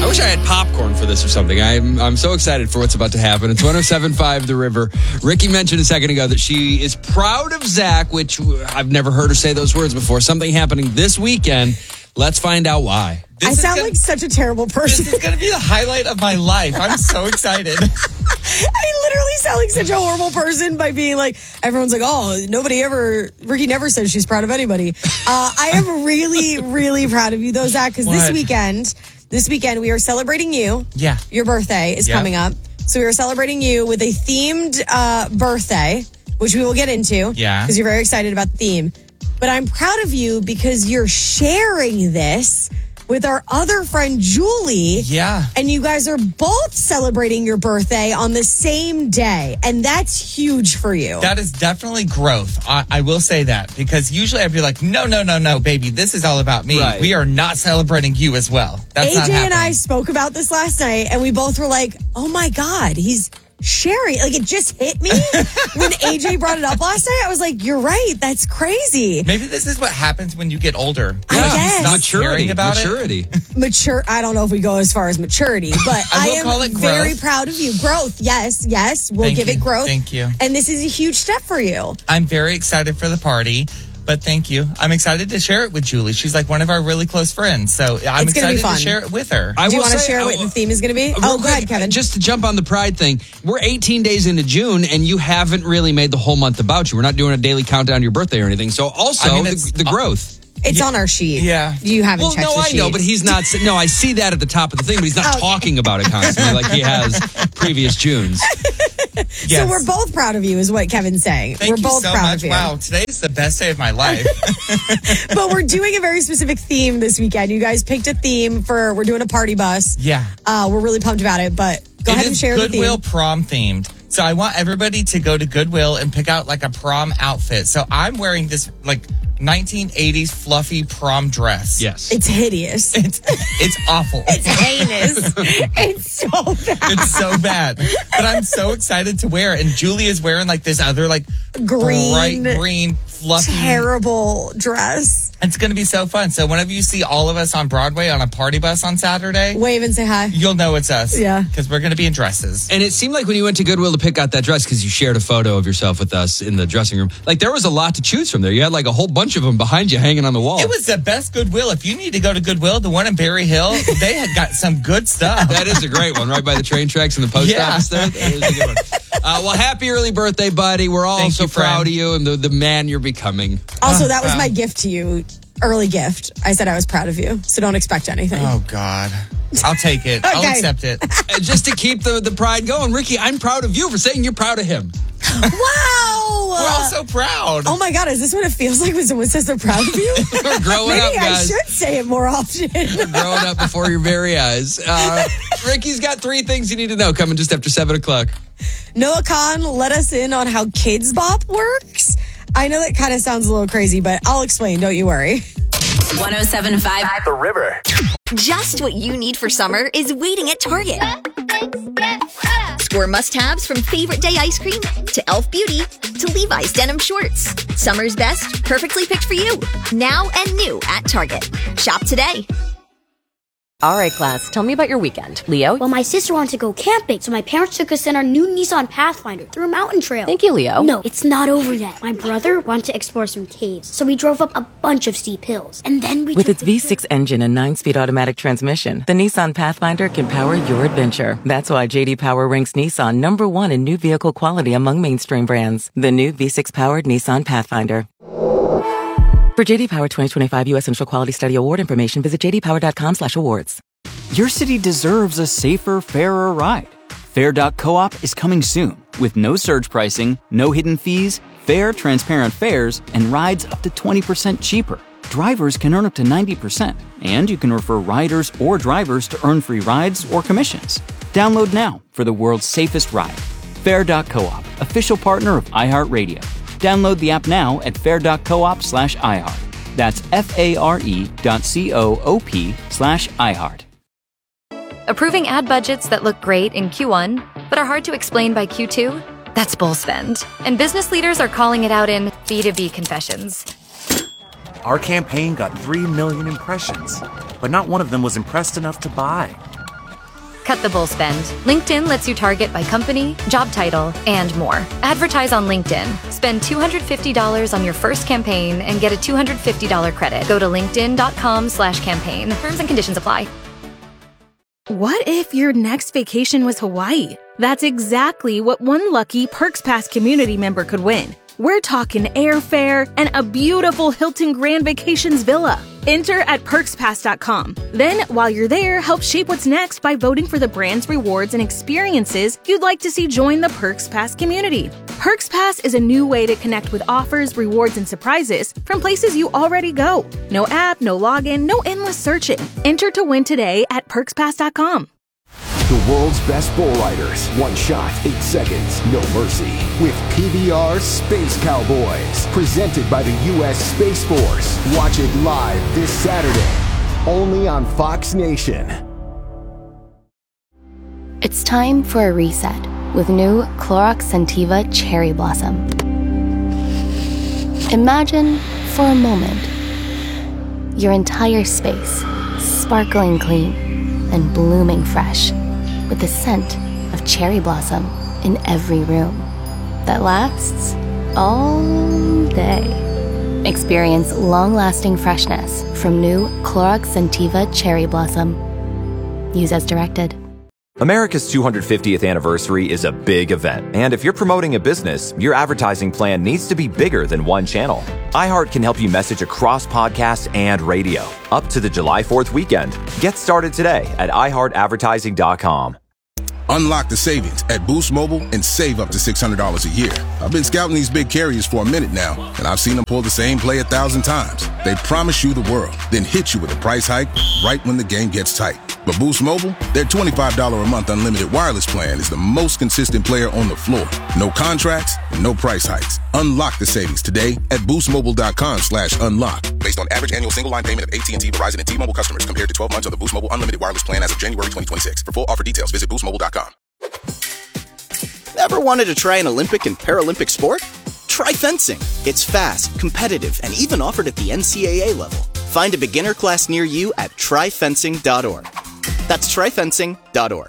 I wish I had popcorn for this or something. I'm so excited for what's about to happen. It's 107.5 The River. Ricky mentioned a second ago that she is proud of Zach, which I've never heard her say those words before. Something happening this weekend. Let's find out why. I sound like such a terrible person. This is going to be the highlight of my life. I'm so excited. I literally sound like such a horrible person by being like, everyone's like, oh, Ricky never says she's proud of anybody. I am really, really proud of you though, Zach, because this weekend we are celebrating you. Yeah. Your birthday is coming up. So we are celebrating you with a themed birthday, which we will get into. Yeah. Because you're very excited about the theme. But I'm proud of you because you're sharing this with our other friend, Julie. Yeah. And you guys are both celebrating your birthday on the same day. And that's huge for you. That is definitely growth. I will say that. Because usually I'd be like, no, baby. This is all about me. Right. We are not celebrating you as well. That's not AJ happening. and I spoke about this last night. And we both were like, oh my God, he's sharing. Like, it just hit me when AJ brought it up last night. I was like, you're right. That's crazy. Maybe this is what happens when you get older. I guess. Not caring about maturity. I don't know if we go as far as maturity, but I will am call it growth. very proud of you. Growth. Yes. We'll give it growth. Thank you. And this is a huge step for you. I'm very excited for the party. But thank you. I'm excited to share it with Julie. She's like one of our really close friends. So I'm excited to share it with her. Do you want to share what the theme is going to be? Oh, go ahead, Kevin. Just to jump on the Pride thing, we're 18 days into June, and you haven't really made the whole month about you. We're not doing a daily countdown to your birthday or anything. So also, the growth. It's on our sheet. Yeah. You haven't checked the sheet. I know, but he's not. No, I see that at the top of the thing, but he's not talking about it constantly like he has previous Junes. Yes. So we're both proud of you is what Kevin's saying. Thank we're you both so proud much. of you. Wow, today's the best day of my life. But we're doing a very specific theme this weekend. You guys picked a theme we're doing a party bus. Yeah. We're really pumped about it, but go ahead and share the theme. Goodwill prom themed. So I want everybody to go to Goodwill and pick out like a prom outfit. So I'm wearing this like 1980s fluffy prom dress. Yes. It's hideous. It's awful. It's heinous. It's so bad. It's so bad. But I'm so excited to wear it. And Julie is wearing like this other like bright green fluffy terrible dress. It's going to be so fun. So whenever you see all of us on Broadway on a party bus on Saturday, wave and say hi. You'll know it's us. Yeah. Because we're going to be in dresses. And it seemed like when you went to Goodwill to pick out that dress, because you shared a photo of yourself with us in the dressing room, like there was a lot to choose from there. You had like a whole bunch of them behind you hanging on the wall. It was the best Goodwill. If you need to go to Goodwill, the one in Berry Hill, they had got some good stuff. That is a great one, right by the train tracks and the post office there. That is a good one. Well, happy early birthday, buddy. We're all so proud of you and the man you're becoming. Also, that was my gift to you. Early gift. I said I was proud of you, so don't expect anything. Oh, God. I'll take it. Okay. I'll accept it. And just to keep the pride going, Ricky, I'm proud of you for saying you're proud of him. Wow! We're all so proud. Oh my God, is this what it feels like when someone says they're proud of you? We're growing up, Maybe guys. I should say it more often. We're growing up before your very eyes. Ricky's got 3 things you need to know coming just after 7 o'clock. Noah Khan let us in on how Kids Bop works. I know that kind of sounds a little crazy, but I'll explain. Don't you worry. 107.5 The River. Just what you need for summer is waiting at Target. Score must-haves from Favorite Day ice cream to Elf Beauty to Levi's denim shorts. Summer's best, perfectly picked for you. Now and new at Target. Shop today. All right, class, tell me about your weekend. Leo? Well, my sister wanted to go camping, so my parents took us in our new Nissan Pathfinder through a mountain trail. Thank you, Leo. No, it's not over yet. My brother wanted to explore some caves, so we drove up a bunch of steep hills. And then we With its V6 engine and 9-speed automatic transmission, the Nissan Pathfinder can power your adventure. That's why J.D. Power ranks Nissan #1 in new vehicle quality among mainstream brands. The new V6-powered Nissan Pathfinder. For J.D. Power 2025 U.S. Central Quality Study Award information, visit jdpower.com/awards. Your city deserves a safer, fairer ride. Fair.coop is coming soon with no surge pricing, no hidden fees, fair, transparent fares, and rides up to 20% cheaper. Drivers can earn up to 90%, and you can refer riders or drivers to earn free rides or commissions. Download now for the world's safest ride. Fair.coop, official partner of iHeartRadio. Download the app now at fair.coop/iHeart. That's FARE.coop/iHeart. Approving ad budgets that look great in Q1, but are hard to explain by Q2? That's bull spend. And business leaders are calling it out in B2B confessions. Our campaign got 3 million impressions, but not one of them was impressed enough to buy. cut the bull spend. LinkedIn lets you target by company, job title, and more. Advertise on LinkedIn. Spend $250 on your first campaign and get a $250 credit. Go to linkedin.com/campaign. Terms and conditions apply. What if your next vacation was Hawaii? That's exactly what one lucky Perks Pass community member could win. We're talking airfare and a beautiful Hilton Grand Vacations villa. Enter at perkspass.com. Then, while you're there, help shape what's next by voting for the brand's rewards and experiences you'd like to see join the Perks Pass community. Perks Pass is a new way to connect with offers, rewards, and surprises from places you already go. No app, no login, no endless searching. Enter to win today at perkspass.com. The world's best bull riders. One shot, 8 seconds, no mercy. With PBR Space Cowboys. Presented by the U.S. Space Force. Watch it live this Saturday. Only on Fox Nation. It's time for a reset with new Clorox Scentiva Cherry Blossom. Imagine, for a moment, your entire space sparkling clean and blooming fresh, with the scent of cherry blossom in every room that lasts all day. Experience long-lasting freshness from new Clorox Scentiva Cherry Blossom. Use as directed. America's 250th anniversary is a big event, and if you're promoting a business, your advertising plan needs to be bigger than one channel. iHeart can help you message across podcasts and radio, up to the July 4th weekend. Get started today at iHeartAdvertising.com. Unlock the savings at Boost Mobile and save up to $600 a year. I've been scouting these big carriers for a minute now, and I've seen them pull the same play 1,000 times. They promise you the world, then hit you with a price hike right when the game gets tight. But Boost Mobile, their $25 a month unlimited wireless plan is the most consistent player on the floor. No contracts, and no price hikes. Unlock the savings today at boostmobile.com/unlock. Based on average annual single line payment of AT&T, Verizon, and T-Mobile customers compared to 12 months of the Boost Mobile unlimited wireless plan as of January 2026. For full offer details, visit boostmobile.com. Ever wanted to try an Olympic and Paralympic sport? Try fencing. It's fast, competitive, and even offered at the NCAA level. Find a beginner class near you at tryfencing.org. That's tryfencing.org.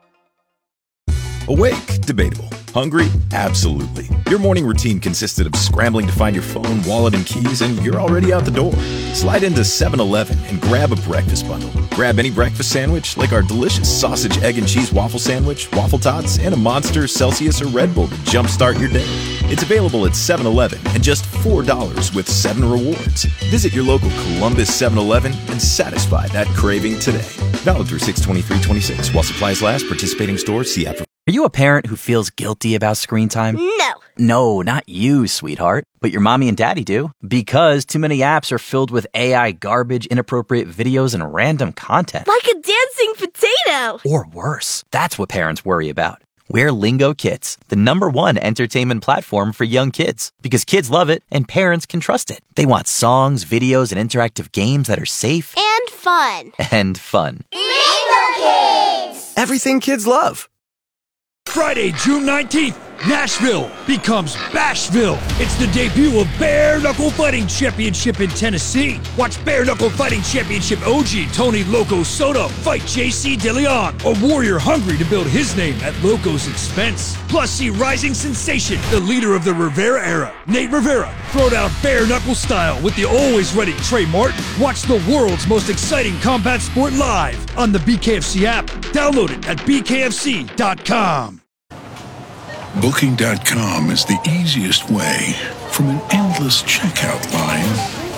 Awake? Debatable. Hungry? Absolutely. Your morning routine consisted of scrambling to find your phone, wallet, and keys, and you're already out the door. Slide into 7-Eleven and grab a breakfast bundle. Grab any breakfast sandwich, like our delicious sausage, egg, and cheese waffle sandwich, waffle tots, and a Monster, Celsius, or Red Bull to jumpstart your day. It's available at 7-Eleven and just $4 with 7 rewards. Visit your local Columbus 7-Eleven and satisfy that craving today. Valid through 6/23/26 while supplies last. Participating stores. See app for. Are you a parent who feels guilty about screen time? No. No, not you, sweetheart. But your mommy and daddy do. Because too many apps are filled with AI garbage, inappropriate videos, and random content. Like a dancing potato. Or worse. That's what parents worry about. We're Lingo Kids, the #1 entertainment platform for young kids. Because kids love it and parents can trust it. They want songs, videos, and interactive games that are safe. And fun. And fun. Lingo Kids! Everything kids love. Friday, June 19th, Nashville becomes Bashville. It's the debut of Bare Knuckle Fighting Championship in Tennessee. Watch Bare Knuckle Fighting Championship OG Tony Loco Soto fight JC DeLeon, a warrior hungry to build his name at Loco's expense. Plus, see rising sensation, the leader of the Rivera era, Nate Rivera, throw down bare knuckle style with the always ready Trey Martin. Watch the world's most exciting combat sport live on the BKFC app. Download it at bkfc.com. Booking.com is the easiest way from an endless checkout line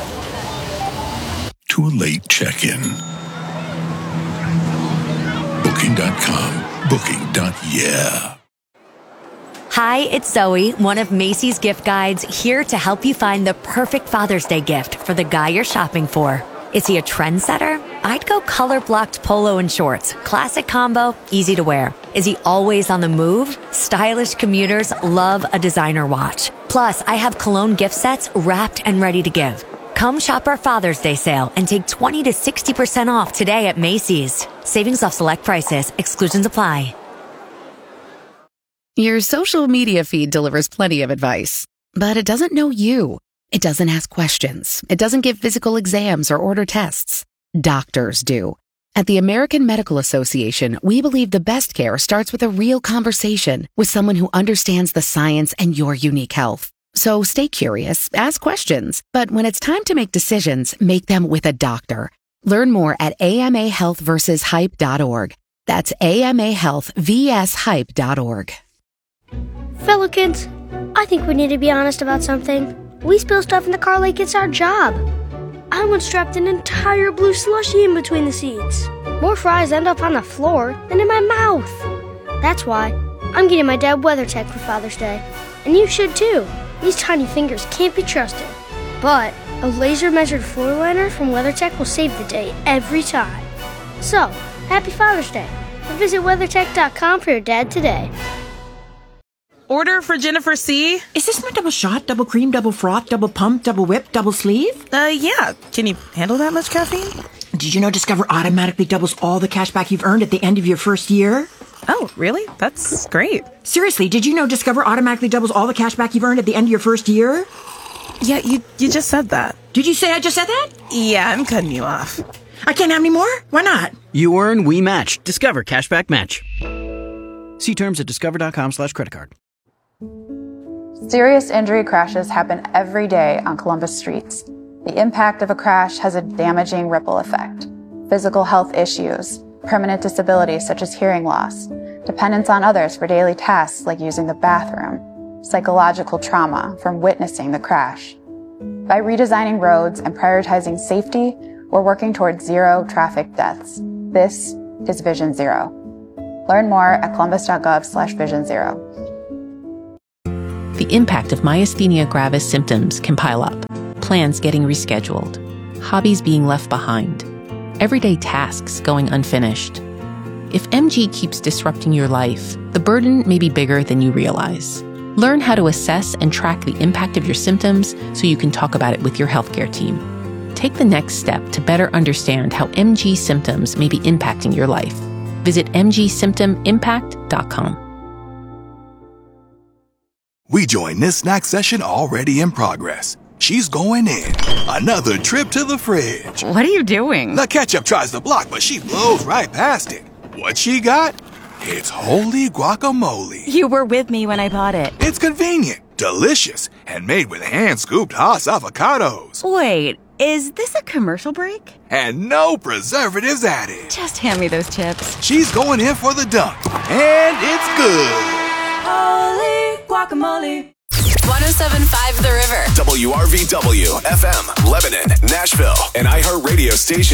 to a late check-in. Booking.com. Booking.yeah. Hi, it's Zoe, one of Macy's gift guides, here to help you find the perfect Father's Day gift for the guy you're shopping for. Is he a trendsetter? I'd go color-blocked polo and shorts. Classic combo, easy to wear. Is he always on the move? Stylish commuters love a designer watch. Plus, I have cologne gift sets wrapped and ready to give. Come shop our Father's Day sale and take 20 to 60% off today at Macy's. Savings off select prices. Exclusions apply. Your social media feed delivers plenty of advice, but it doesn't know you. It doesn't ask questions. It doesn't give physical exams or order tests. Doctors do. At the American Medical Association, we believe the best care starts with a real conversation with someone who understands the science and your unique health. So stay curious, ask questions, but when it's time to make decisions, make them with a doctor. Learn more at amahealthversushype.org. That's amahealthvshype.org. Fellow kids, I think we need to be honest about something. We spill stuff in the car like it's our job. I once strapped an entire blue slushie in between the seats. More fries end up on the floor than in my mouth. That's why I'm getting my dad WeatherTech for Father's Day. And you should too. These tiny fingers can't be trusted. But a laser-measured floor liner from WeatherTech will save the day every time. So, happy Father's Day. And visit WeatherTech.com for your dad today. Order for Jennifer C. Is this my double shot, double cream, double froth, double pump, double whip, double sleeve? Yeah. Can you handle that much caffeine? Did you know Discover automatically doubles all the cash back you've earned at the end of your first year? Oh, really? That's great. Seriously, did you know Discover automatically doubles all the cash back you've earned at the end of your first year? Yeah, you just said that. Did you say I just said that? Yeah, I'm cutting you off. I can't have any more? Why not? You earn, we match. Discover Cashback Match. See terms at discover.com/creditcard. Serious injury crashes happen every day on Columbus streets. The impact of a crash has a damaging ripple effect. Physical health issues, permanent disabilities such as hearing loss, dependence on others for daily tasks like using the bathroom, psychological trauma from witnessing the crash. By redesigning roads and prioritizing safety, we're working towards zero traffic deaths. This is Vision Zero. Learn more at columbus.gov/Vision Zero. The impact of myasthenia gravis symptoms can pile up. Plans getting rescheduled. Hobbies being left behind. Everyday tasks going unfinished. If MG keeps disrupting your life, the burden may be bigger than you realize. Learn how to assess and track the impact of your symptoms so you can talk about it with your healthcare team. Take the next step to better understand how MG symptoms may be impacting your life. Visit mgsymptomimpact.com. We join this snack session already in progress. She's going in. Another trip to the fridge. What are you doing? The ketchup tries to block, but she blows right past it. What she got? It's holy guacamole. You were with me when I bought it. It's convenient, delicious, and made with hand-scooped Haas avocados. Wait, is this a commercial break? And no preservatives added. Just hand me those chips. She's going in for the dunk, and it's good. Holy guacamole. 107.5 The River. WRVW, FM, Lebanon, Nashville, an iHeart radio station.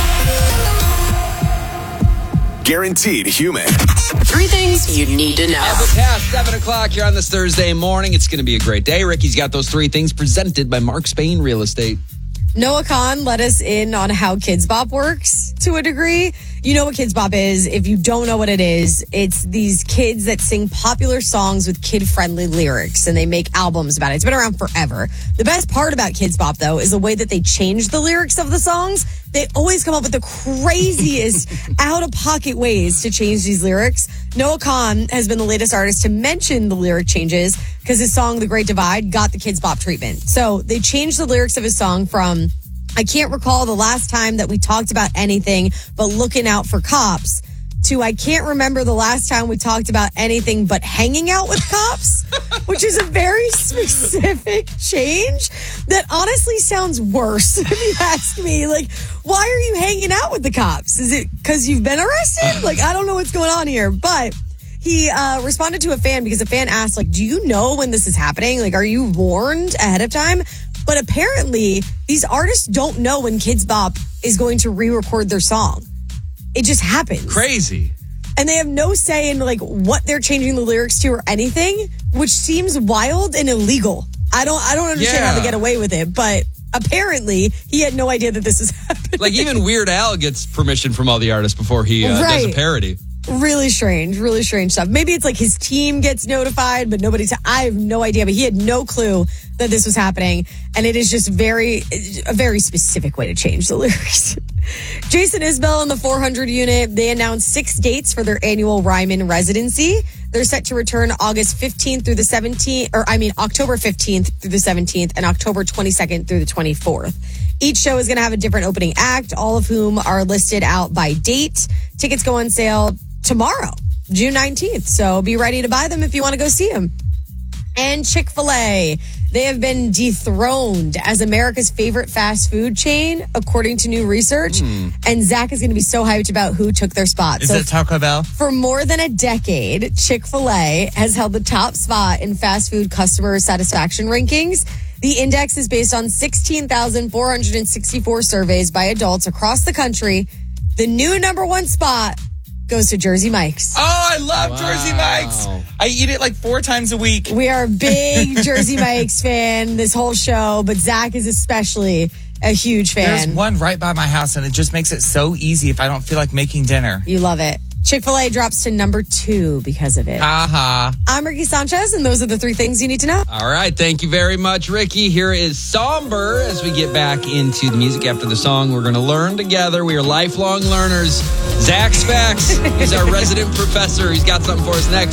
Guaranteed human. 3 things you need to know. As it past 7 o'clock here on this Thursday morning, it's going to be a great day. Ricky's got those 3 things presented by Mark Spain Real Estate. Noah Khan let us in on how Kids Bop works to a degree. You know what Kids Bop is. If you don't know what it is, it's these kids that sing popular songs with kid-friendly lyrics, and they make albums about it. It's been around forever. The best part about Kids Bop, though, is the way that they change the lyrics of the songs. They always come up with the craziest out-of-pocket ways to change these lyrics. Noah Khan has been the latest artist to mention the lyric changes because his song, The Great Divide, got the Kids Bop treatment. So they changed the lyrics of his song from, I can't recall the last time that we talked about anything but looking out for cops, to I can't remember the last time we talked about anything but hanging out with cops, which is a very specific change that honestly sounds worse, if you ask me. Like, why are you hanging out with the cops? Is it because you've been arrested? Like, I don't know what's going on here, but he responded to a fan because a fan asked, like, do you know when this is happening? Like, are you warned ahead of time? But apparently, these artists don't know when Kids Bop is going to re-record their song. It just happens. Crazy. And they have no say in, like, what they're changing the lyrics to or anything, which seems wild and illegal. I don't understand how they get away with it, but apparently he had no idea that this is happening. Like, even Weird Al gets permission from all the artists before he does a parody. Really strange stuff. Maybe it's like his team gets notified, but I have no idea. But he had no clue that this was happening. And it is just a very specific way to change the lyrics. Jason Isbell and the 400 unit, they announced 6 dates for their annual Ryman residency. They're set to return August 15th through the 17th, October 15th through the 17th and October 22nd through the 24th. Each show is going to have a different opening act, all of whom are listed out by date. Tickets go on sale tomorrow, June 19th. So be ready to buy them if you want to go see them. And Chick-fil-A. They have been dethroned as America's favorite fast food chain, according to new research. And Zach is going to be so hyped about who took their spot. Is it Taco Bell? For more than a decade, Chick-fil-A has held the top spot in fast food customer satisfaction rankings. The index is based on 16,464 surveys by adults across the country. The new number one spot goes to Jersey Mike's. Oh, I love Jersey Mike's. I eat it like 4 times a week. We are a big Jersey Mike's fan this whole show, but Zach is especially a huge fan. There's one right by my house, and it just makes it so easy if I don't feel like making dinner. You love it. Chick-fil-A drops to number 2 because of it. I'm Ricky Sanchez, and those are the 3 things you need to know. All right. Thank you very much, Ricky. Here is Somber as we get back into the music after the song. We're going to learn together. We are lifelong learners. Zach Specs is our resident professor. He's got something for us next.